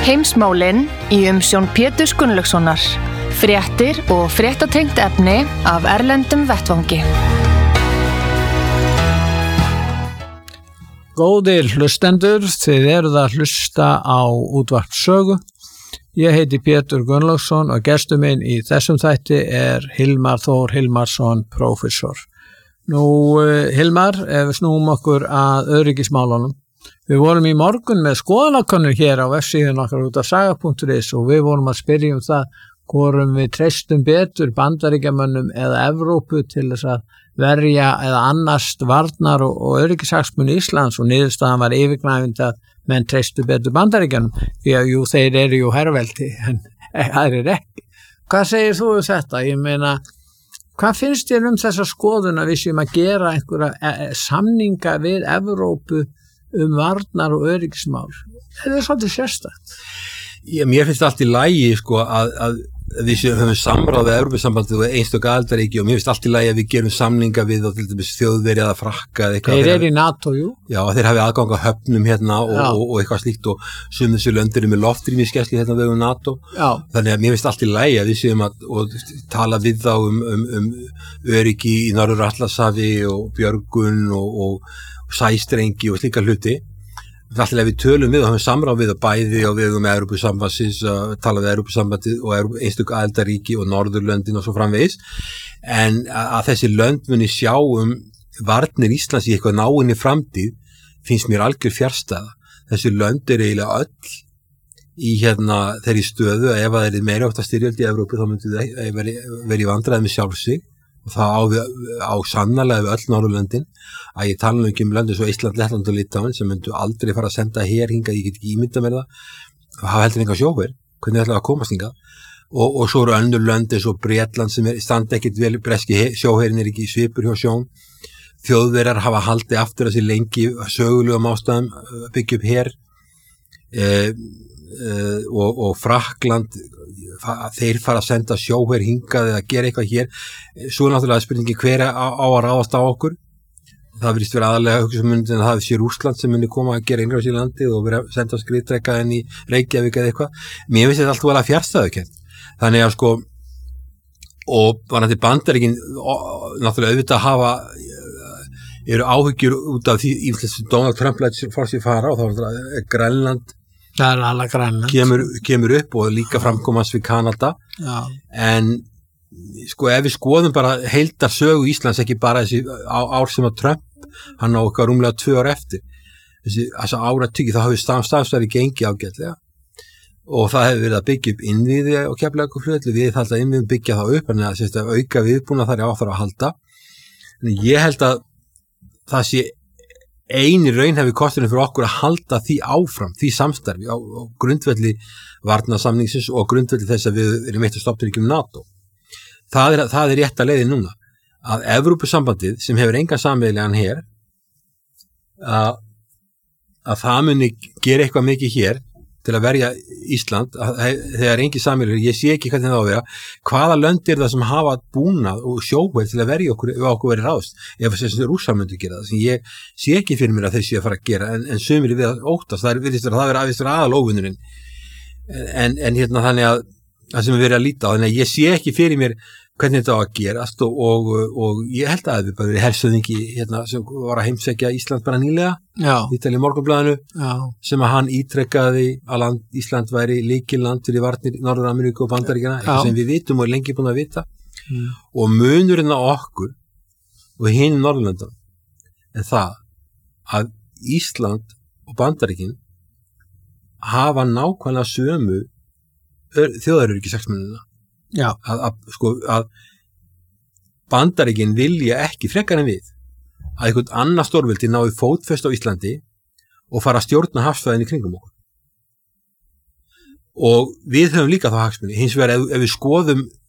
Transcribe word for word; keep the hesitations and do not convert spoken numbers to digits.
Heimsmálin í umsjón Péturs Gunnlaugssonar. Fréttir og fréttatengt efni af erlendum vettvangi. Góðir hlustendur, þið eruð að hlusta á útvarp Sögu. Ég heiti Pétur Gunnlaugsson og gestur minn í þessum þætti er Hilmar Þór Hilmarsson, prófessor. Nú, Hilmar, ef við snúum okkur að öryggismálunum. Við vorum í morgun með skoðanakönnun hér á vefsíðun okkar út af saga punktur is og við vorum að spyrja um það hvorum við treystum betur Bandaríkjamönnum eða Evrópu til þess að verja eða annast varnar og, og öryggishagsmuni Íslands og niðurstaðan var yfirgnæfandi að menn treystu betur Bandaríkjunum því að jú, þeir eru jú herveldi en það er ekki. Hvað segir þú um þetta? Ég meina, hvað finnst þér um þessa skoðun að við séum að gera einhverja samninga við Evrópu um varnar og öryggismál? Það er svolítið sérstakt. Já, mér finnst allt í lagi sko, að, að við höfum samráð við Evrópusambandið og einstök aðildarríki og mér finnst allt í lagi að við gerum samninga við og til dæmis Þjóðverja eða Frakka eða eitthvað. Þeir eru í NATO, jú. Já, þeir hafi aðgang á höfnum hérna og, og, og eitthvað slíkt og sum þessu lönd eru með loftrýmisgæslu hérna vegum NATO. Já. Þannig að mér finnst allt í lagi að við séum að og tala við þá um, um, um öryggi í Norður-Atlantshafi og björgun og, og sæstrengi og slíka hluti. Alltaf við tölum við og höfum samráð við að bæði og við um Evrópusambandsins að tala við Evrópusambandið og einstök aðildarríki og Norðurlöndin og svo framvegis en að þessi lönd muni sjá um varnir Íslands í eitthvað náinni framtíð finnst mér algjör fjarstæða. Þessi lönd er eiginlega öll í hérna þeirri stöðu að ef það er meira átt að styrjöld í Evrópu þá myndi það veri, veri í vandræði með sjálf sig og það á, við, á sannarlega við öll Norðurlöndin að ég tala nú ekki um löndi svo Ísland, Lettland og Litáen sem myndu aldrei fara að senda hér hingað, ég get ekki ímynda mér það og hafa heldur enga sjóher, hvernig ætlaði að komast hingað og, og svo eru önnur lönd eins og Bretland sem er, standa ekkit vel, breski sjóherin er ekki svipur hjá sjón, Þjóðverjar hafa haldið aftur að sér lengi sögulegum ástæðum byggja upp hér eh, eh, og, og Frakkland þeir fara að senda sjóher hingað eða gera eitthvað hér, svo er náttúrulega spurningi hver á, á að ráðast á okkur. Það virðist vera aðalega hugsumunni en það sé Rússland sem muni koma að gera innrás í landið og vera að senda skriðdreka inn í Reykjavík eða eitthvað. Mér finnst þetta allt vel að fjarstæðukennt. Þannig að sko, og varðandi Bandaríkin, náttúrulega auðvitað hafa, eru áhyggjur út af því ímslega Donald Trump lætur sér fór sér fara og þá er Grænland, það er alveg Grænland. Kemur, kemur upp og líka framkomast við Kanada. Já. En sko ef við skoðum bara heildar sögu Íslands ekki bara þessi ár sem að Trump hann á okkar rúmlega tvö ár eftir þessi, þessi áratugi þá hafði stafstæði gengi ágætlega og það hefur verið að byggja upp innviði og Keflavíkurflugvelli við þarf að innviðum byggja það upp en að, að auka viðbúna þar á þar að halda en ég held að það sé eini raunhæfi kosturinn fyrir okkur að halda því áfram því samstarfi á, á grundvelli varnarsamningsins og grundvelli þess að við erum eitt af stofnríkjum NATO. Það er, það er rétt að leiði núna að Evrópusambandið sem hefur enga sameiginlegan hér að, að það muni gera eitthvað mikið hér til að verja Ísland að, þegar engi sameiginlegur, ég sé ekki hvernig það á að vera hvaða lönd er það sem hafa búnað og sjóher til að verja okkur ef okkur verið ráðst ef þessi Rússar myndi gera það sem ég sé ekki fyrir mér að þeir sé að fara að gera en, en sumir við að óttast, það er virðist að það vera aðalófunurinn en, en hérna þannig að það sem við verið að líta á, þannig að ég sé ekki fyrir mér hvernig þetta á að gerast og, og, og ég held að við bara verið hersöðingi hérna, sem var að heimsækja Ísland bara nýlega Ítalíu Morgunblaðinu sem að hann ítrekkaði að land, Ísland væri lykilland fyrir varnir Norður-Ameríku og Bandaríkjana eitthvað sem við vitum og er lengi búin að vita mm. og munurinn á okkur og hinn Norðurlöndum en það að Ísland og Bandaríkin hafa nákvæmlega sömu þjóðaröryggishagsmunina að, að, sko, að Bandaríkin vilja ekki frekar en við að einhvern annar stórveldi nái fótfest á Íslandi og fara að stjórna hafsvæðin í kringum okkur og við höfum líka þá hagsmuni hins vegar ef, ef við skoðum